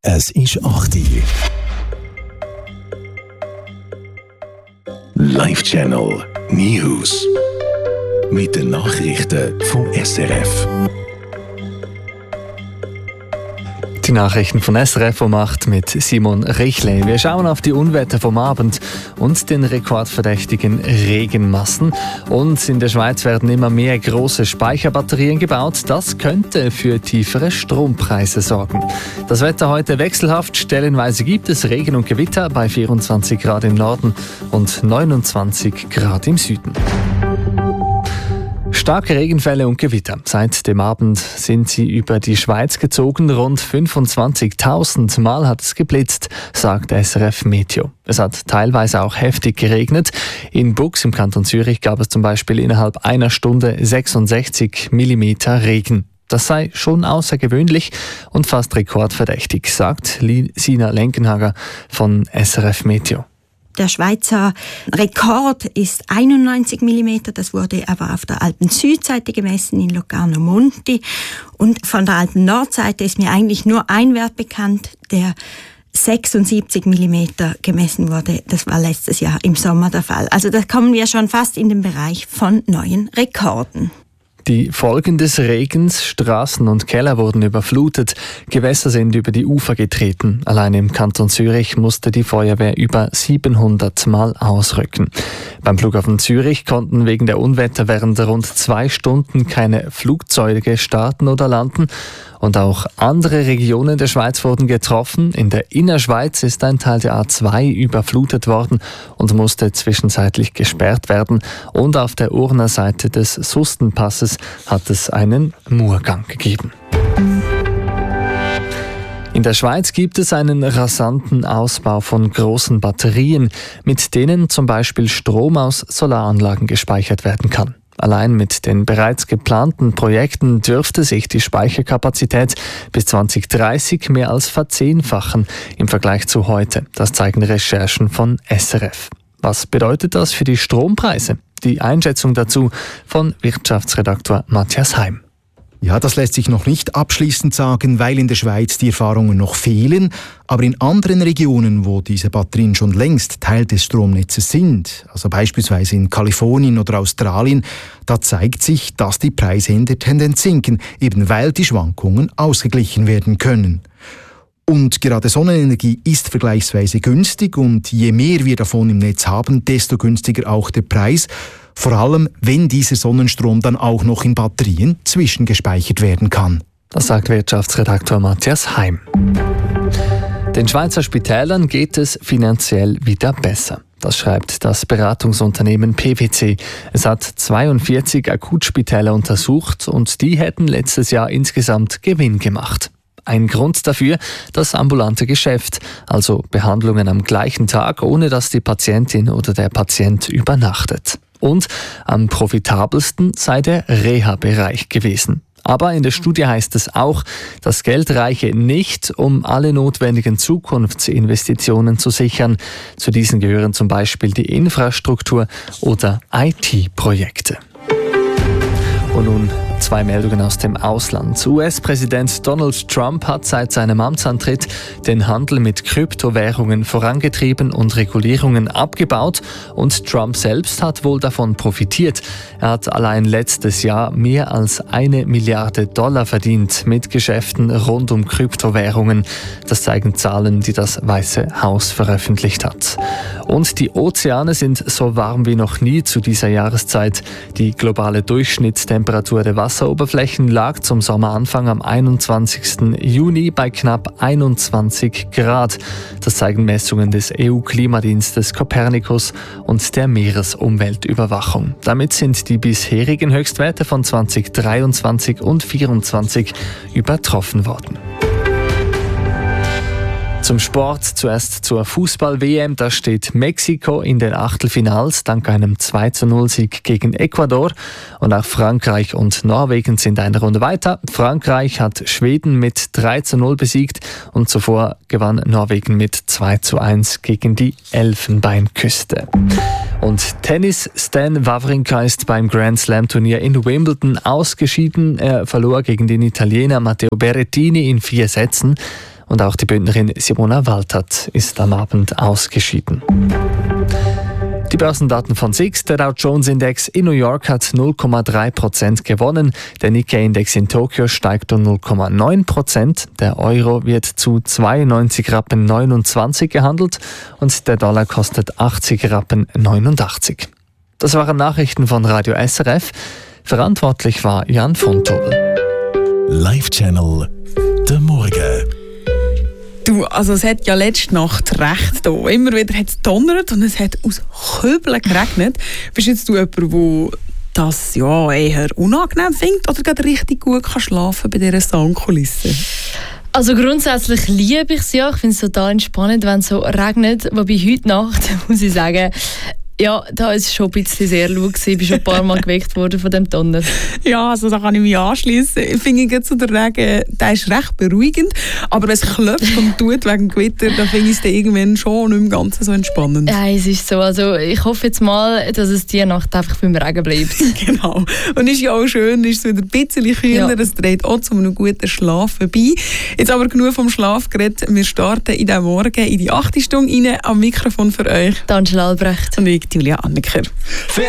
Es ist 8 Uhr. Live-Channel News. Mit den Nachrichten vom SRF. Die Nachrichten von SRF um 8 mit Simon Richley. Wir schauen auf die Unwetter vom Abend und den rekordverdächtigen Regenmassen. Und in der Schweiz werden immer mehr große Speicherbatterien gebaut. Das könnte für tiefere Strompreise sorgen. Das Wetter heute wechselhaft. Stellenweise gibt es Regen und Gewitter bei 24 Grad im Norden und 29 Grad im Süden. Starke Regenfälle und Gewitter. Seit dem Abend sind sie über die Schweiz gezogen. Rund 25.000 Mal hat es geblitzt, sagt SRF Meteo. Es hat teilweise auch heftig geregnet. In Bux im Kanton Zürich gab es zum Beispiel innerhalb einer Stunde 66 mm Regen. Das sei schon außergewöhnlich und fast rekordverdächtig, sagt Sina Lenkenhager von SRF Meteo. Der Schweizer Rekord ist 91 mm. Das wurde aber auf der Alpen-Südseite gemessen in Locarno Monti. Und von der Alpen-Nordseite ist mir eigentlich nur ein Wert bekannt, der 76 mm gemessen wurde. Das war letztes Jahr im Sommer der Fall. Also da kommen wir schon fast in den Bereich von neuen Rekorden. Die Folgen des Regens, Straßen und Keller wurden überflutet, Gewässer sind über die Ufer getreten. Allein im Kanton Zürich musste die Feuerwehr über 700 Mal ausrücken. Beim Flughafen Zürich konnten wegen der Unwetter während rund 2 Stunden keine Flugzeuge starten oder landen. Und auch andere Regionen der Schweiz wurden getroffen. In der Innerschweiz ist ein Teil der A2 überflutet worden und musste zwischenzeitlich gesperrt werden. Und auf der Urner Seite des Sustenpasses hat es einen Murgang gegeben. In der Schweiz gibt es einen rasanten Ausbau von großen Batterien, mit denen zum Beispiel Strom aus Solaranlagen gespeichert werden kann. Allein mit den bereits geplanten Projekten dürfte sich die Speicherkapazität bis 2030 mehr als verzehnfachen im Vergleich zu heute. Das zeigen Recherchen von SRF. Was bedeutet das für die Strompreise? Die Einschätzung dazu von Wirtschaftsredaktor Matthias Heim. Ja, das lässt sich noch nicht abschließend sagen, weil in der Schweiz die Erfahrungen noch fehlen. Aber in anderen Regionen, wo diese Batterien schon längst Teil des Stromnetzes sind, also beispielsweise in Kalifornien oder Australien, da zeigt sich, dass die Preise in der Tendenz sinken, eben weil die Schwankungen ausgeglichen werden können. Und gerade Sonnenenergie ist vergleichsweise günstig und je mehr wir davon im Netz haben, desto günstiger auch der Preis. Vor allem, wenn dieser Sonnenstrom dann auch noch in Batterien zwischengespeichert werden kann. Das sagt Wirtschaftsredaktor Matthias Heim. Den Schweizer Spitälern geht es finanziell wieder besser. Das schreibt das Beratungsunternehmen PwC. Es hat 42 Akutspitäler untersucht und die hätten letztes Jahr insgesamt Gewinn gemacht. Ein Grund dafür, das ambulante Geschäft, also Behandlungen am gleichen Tag, ohne dass die Patientin oder der Patient übernachtet. Und am profitabelsten sei der Reha-Bereich gewesen. Aber in der Studie heißt es auch, das Geld reiche nicht, um alle notwendigen Zukunftsinvestitionen zu sichern. Zu diesen gehören zum Beispiel die Infrastruktur oder IT-Projekte. Und nun 2 Meldungen aus dem Ausland. US-Präsident Donald Trump hat seit seinem Amtsantritt den Handel mit Kryptowährungen vorangetrieben und Regulierungen abgebaut. Und Trump selbst hat wohl davon profitiert. Er hat allein letztes Jahr mehr als $1 Milliarde verdient mit Geschäften rund um Kryptowährungen. Das zeigen Zahlen, die das Weiße Haus veröffentlicht hat. Und die Ozeane sind so warm wie noch nie zu dieser Jahreszeit. Die globale Durchschnittstemperatur der Wasseroberflächen lag zum Sommeranfang am 21. Juni bei knapp 21 Grad. Das zeigen Messungen des EU-Klimadienstes Copernicus und der Meeresumweltüberwachung. Damit sind die bisherigen Höchstwerte von 2023 und 2024 übertroffen worden. Zum Sport, zuerst zur Fußball-WM. Da steht Mexiko in den Achtelfinals dank einem 2:0-Sieg gegen Ecuador. Und auch Frankreich und Norwegen sind eine Runde weiter. Frankreich hat Schweden mit 3:0 besiegt und zuvor gewann Norwegen mit 2:1 gegen die Elfenbeinküste. Und Tennis, Stan Wawrinka ist beim Grand Slam Turnier in Wimbledon ausgeschieden. Er verlor gegen den Italiener Matteo Berrettini in 4 Sätzen. Und auch die Bündnerin Simona Waltert ist am Abend ausgeschieden. Die Börsendaten von SIX, der Dow Jones Index in New York hat 0,3% gewonnen, der Nikkei-Index in Tokio steigt um 0,9%, der Euro wird zu 92,29 Rappen gehandelt und der Dollar kostet 80,89 Rappen. Das waren Nachrichten von Radio SRF. Verantwortlich war Jan von Tobel. Live-Channel der Morgen. Du, also es hat ja letzte Nacht recht da. Immer wieder hat es donnert und es hat aus Kübeln geregnet. Bist jetzt du jemand, der das ja eher unangenehm findet oder gerade richtig gut kann schlafen bei dieser Soundkulisse? Also grundsätzlich liebe ich es ja. Ich finde es total entspannend, wenn es so regnet. Wobei heute Nacht, muss ich sagen, ja, da war es schon ein bisschen sehr laut. Ich bin schon ein paar Mal geweckt worden von dem Donner. Ja, also da kann ich mich anschließen. Ich finde jetzt so der Regen, der ist recht beruhigend. Aber wenn es klopft und tut wegen Gewitter, dann finde ich es dann irgendwann schon nicht im Ganzen so entspannend. Ja, es ist so. Also ich hoffe jetzt mal, dass es die Nacht einfach beim Regen bleibt. Genau. Und ist ja auch schön, ist es wieder ein bisschen kühler. Es trägt auch zu einem guten Schlaf vorbei. Jetzt aber genug vom Schlaf geredet. Wir starten in den Morgen in die 8. Stunde rein. Am Mikrofon für euch Angela Albrecht und ich, Julia Anneker.